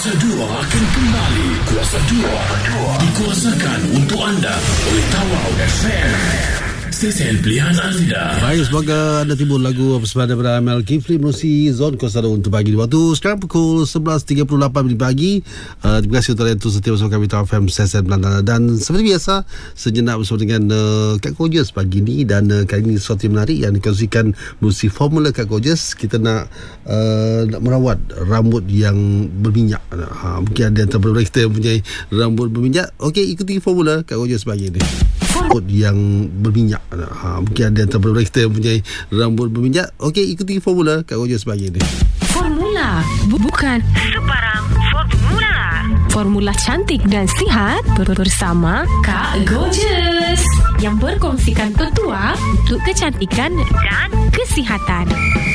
Kuasa 2 akan kembali. Kuasa 2 dikuasakan untuk anda oleh Tawau FM, stesen pilihan anda. Baik, semoga anda timbul lagu bersama daripada Mel Kifli menerusi Zon Kuasa 2 untuk pagi di waktu sekarang pukul 11.38 pagi. Terima kasih untuk itu setia bersama kami Tawau FM stesen pilihan. Dan seperti biasa, sejenak bersama dengan Kak Gorgeous pagi ni. Dan kali ini sesuatu yang menarik yang dikongsikan melalui formula Kak Gorgeous. Kita nak merawat rambut yang berminyak. Mungkin ada antara kita yang mempunyai rambut berminyak. Okey, ikuti formula Kak Gorgeous pagi ni. Rambut yang berminyak. Mungkin ada antara kita yang mempunyai rambut berminyak. Okey, ikuti formula Kak Gorgeous pagi ni. Formula bukan sebarang formula. Formula cantik dan sihat bersama Kak Gorgeous yang berkongsikan petua untuk kecantikan dan kesihatan.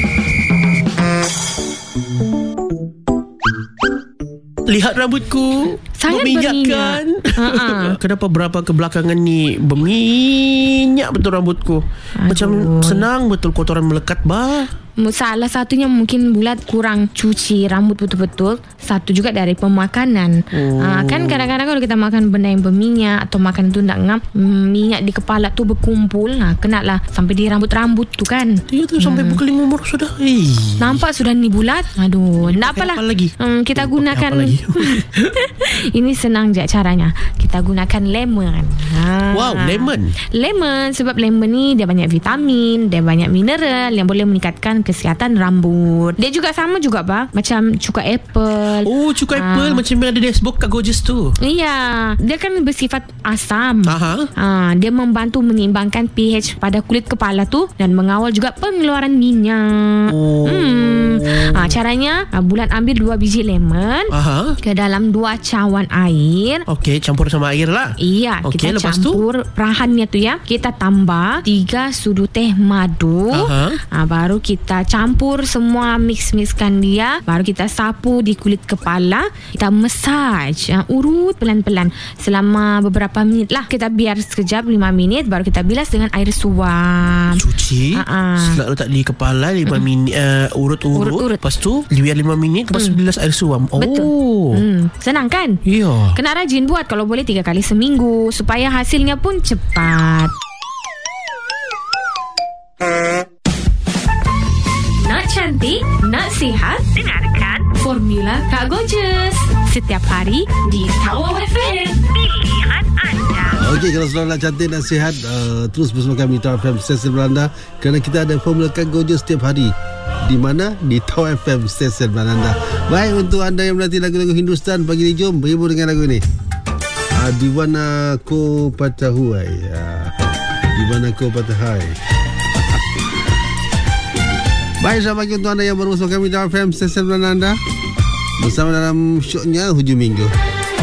Lihat rambutku sangat berminyak kan? Kenapa berapa kebelakangan ni berminyak betul rambutku? Macam senang betul kotoran melekat bah. Salah satunya mungkin bulat kurang cuci rambut betul-betul. Satu juga dari pemakanan. Kan kadang-kadang kalau kita makan benda yang berminyak atau makan tu tak ngam, minyak di kepala tu berkumpul. Kena lah sampai di rambut-rambut tu kan. Dia tu sampai pukul 5 umur sudah. Nampak sudah ni bulat. Aduh, tak apalah. Lagi? Kita gunakan ini senang je caranya. Kita gunakan lemon. Wow, lemon. Lemon sebab lemon ni dia banyak vitamin, dia banyak mineral yang boleh meningkatkan kesihatan rambut. Dia juga sama juga macam cuka apple. Oh, cuka apple macam yang ada di Facebook Kak Gorgeous tu. Iya, dia kan bersifat asam. Dia membantu menyeimbangkan pH pada kulit kepala tu dan mengawal juga pengeluaran minyak. Caranya bulan ambil 2 biji lemon ke dalam 2 cawan air. Okey, campur sama air lah. Iya, okay, kita campur perahannya tu ya. Kita tambah 3 sudu teh madu. Baru kita campur semua, mix-mixkan dia. Baru kita sapu di kulit kepala. Kita massage urut pelan-pelan selama beberapa minit lah. Kita biar sekejap 5 minit. Baru kita bilas dengan air suam. Cuci setelah letak di kepala 5 minit urut-urut. Lepas tu biar 5 minit. Lepas tu bilas air suam. Betul. Senang kan? Ya. Kena rajin buat. Kalau boleh 3 kali seminggu supaya hasilnya pun cepat. Nak cantik, nak sihat, dengarkan Formula Kak Gorgeous setiap hari di Tawau FM, pilihan anda. Okey, kalau selalu nak cantik dan sihat, terus bersama kami Tawau FM stesen Belanda, kerana kita ada Formula Kak Gorgeous setiap hari. Di mana? Di Tawau FM stesen Belanda. Baik, untuk anda yang menanti lagu-lagu Hindustan, pagi ni jom berhibur dengan lagu ni. Diwana ko patahuai. Diwana ko patahai. Baik, selamat pagi untuk anda yang baru bersama kami Tawau FM stesen Belanda. Bersama dalam syoknya hujung minggu.